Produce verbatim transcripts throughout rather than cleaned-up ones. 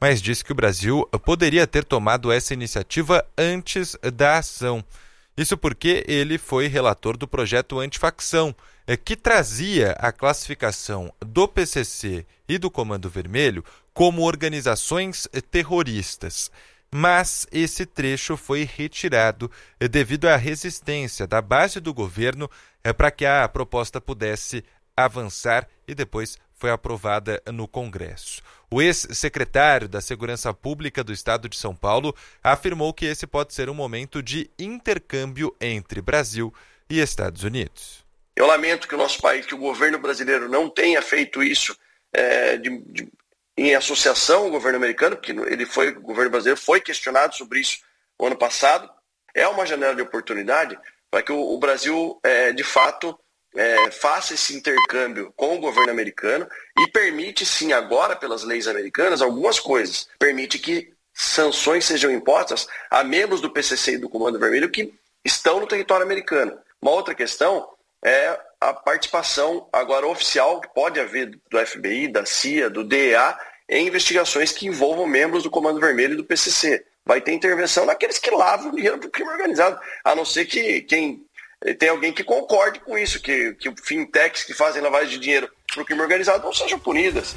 mas disse que o Brasil poderia ter tomado essa iniciativa antes da ação. Isso porque ele foi relator do projeto Antifacção, que trazia a classificação do P C C e do Comando Vermelho como organizações terroristas. Mas esse trecho foi retirado devido à resistência da base do governo para que a proposta pudesse avançar e depois foi aprovada no Congresso. O ex-secretário da Segurança Pública do Estado de São Paulo afirmou que esse pode ser um momento de intercâmbio entre Brasil e Estados Unidos. Eu lamento que o nosso país, que o governo brasileiro não tenha feito isso é, de, de, em associação ao governo americano, porque ele foi, o governo brasileiro foi questionado sobre isso no ano passado. É uma janela de oportunidade para que o, o Brasil, é, de fato, é, faça esse intercâmbio com o governo americano e permite, sim, agora, pelas leis americanas, algumas coisas. Permite que sanções sejam impostas a membros do P C C e do Comando Vermelho que estão no território americano. Uma outra questão é a participação agora oficial que pode haver do F B I, da C I A, do D E A, em investigações que envolvam membros do Comando Vermelho e do P C C. Vai ter intervenção naqueles que lavam dinheiro para o crime organizado, a não ser que quem tem alguém que concorde com isso, que, que fintechs que fazem lavagem de dinheiro para o crime organizado não sejam punidas.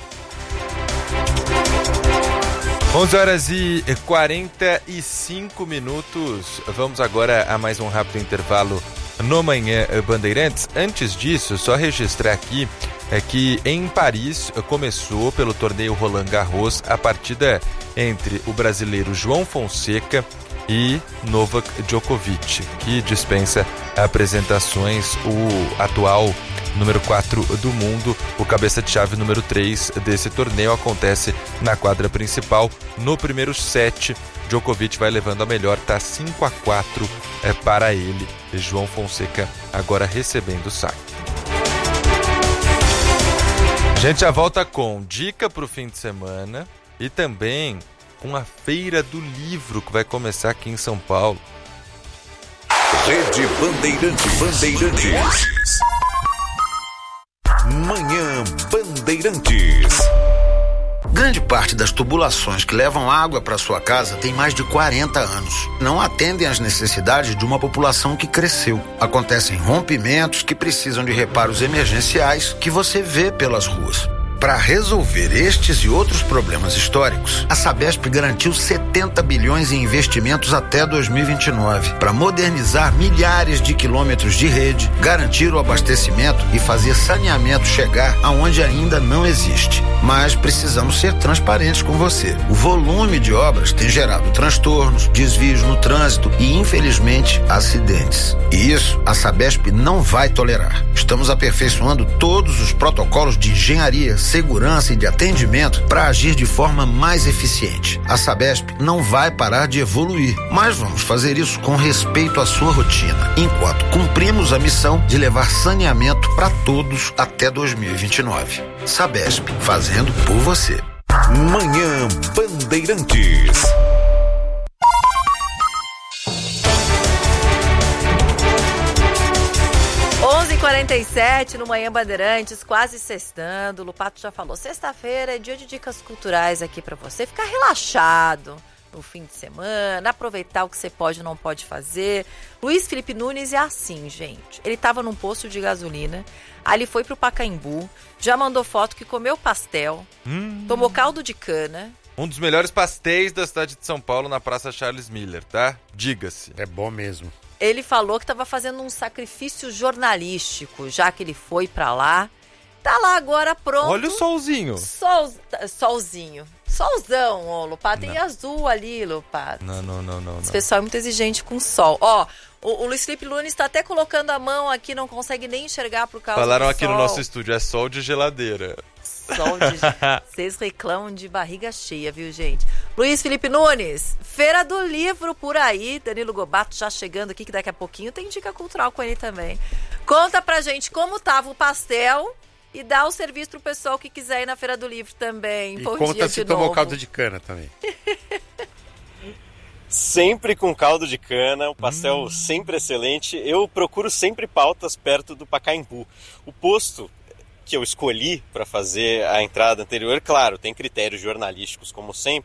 onze horas e quarenta e cinco minutos. Vamos agora a mais um rápido intervalo no Manhã Bandeirantes. Antes disso, só registrar aqui é que em Paris começou pelo torneio Roland Garros a partida entre o brasileiro João Fonseca e Novak Djokovic, que dispensa apresentações. O atual número quatro do mundo, o cabeça de chave número três desse torneio, acontece na quadra principal. No primeiro set, Djokovic vai levando a melhor, tá cinco a quatro é, para ele. João Fonseca agora recebendo o saque. A gente já volta com dica para o fim de semana e também com a Feira do Livro que vai começar aqui em São Paulo. Rede Bandeirantes. Bandeirantes. Manhã Bandeirantes. Grande parte das tubulações que levam água para sua casa tem mais de quarenta anos. Não atendem às necessidades de uma população que cresceu. Acontecem rompimentos que precisam de reparos emergenciais que você vê pelas ruas. Para resolver estes e outros problemas históricos, a Sabesp garantiu setenta bilhões em investimentos até dois mil e vinte e nove para modernizar milhares de quilômetros de rede, garantir o abastecimento e fazer saneamento chegar aonde ainda não existe. Mas precisamos ser transparentes com você. O volume de obras tem gerado transtornos, desvios no trânsito e, infelizmente, acidentes. E isso a Sabesp não vai tolerar. Estamos aperfeiçoando todos os protocolos de engenharia, segurança e de atendimento para agir de forma mais eficiente. A Sabesp não vai parar de evoluir, mas vamos fazer isso com respeito à sua rotina, enquanto cumprimos a missão de levar saneamento para todos até dois mil e vinte e nove. Sabesp, fazendo por você. Manhã Bandeirantes. onze e quarenta e sete no Manhã Bandeirantes, quase sextando. O Lupato já falou, sexta-feira é dia de dicas culturais aqui pra você ficar relaxado no fim de semana, aproveitar o que você pode e não pode fazer. Luiz Felipe Nunes é assim, gente. Ele tava num posto de gasolina, aí ele foi pro Pacaembu, já mandou foto que comeu pastel, hum. tomou caldo de cana. Um dos melhores pastéis da cidade de São Paulo na Praça Charles Miller, tá? Diga-se. É bom mesmo. Ele falou que estava fazendo um sacrifício jornalístico, já que ele foi pra lá. Tá lá agora pronto. Olha o solzinho. Sol, solzinho. Solzão, ó, Lupato. Tem azul ali, Lupato. Não, não, não, não. Esse não. pessoal é muito exigente com sol. Ó, o, o Luiz Felipe Nunes tá até colocando a mão aqui, não consegue nem enxergar por causa Falaram do aqui sol. no nosso estúdio, é sol de geladeira. Sol de... Vocês reclamam de barriga cheia, viu, gente? Luiz Felipe Nunes, Feira do Livro por aí. Danilo Gobato já chegando aqui, que daqui a pouquinho tem dica cultural com ele também. Conta pra gente como tava o pastel e dá o serviço pro pessoal que quiser ir na Feira do Livro também. E Bom conta dia se de tomou novo. caldo de cana também. Sempre com caldo de cana, o pastel hum. sempre excelente. Eu procuro sempre pautas perto do Pacaembu. O posto que eu escolhi para fazer a entrada anterior, claro, tem critérios jornalísticos como sempre,